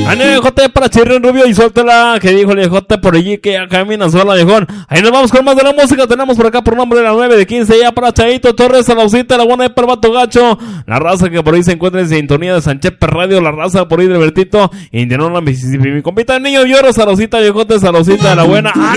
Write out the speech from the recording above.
Viejote para Chirrin Rubio y suéltala, que dijo el viejote por allí que ya camina sola, viejón. Ahí nos vamos con más de la música. Tenemos por acá por nombre de la 9 de 15 ya para Chaito Torres, Salausita, la buena de Pervato Gacho, la raza que por ahí se encuentra en sintonía de Sanchepe Radio, la raza por ahí de Bertito, Indianola, Mississippi, mi compita el niño llora, Salausita, viejote, Salausita, la buena.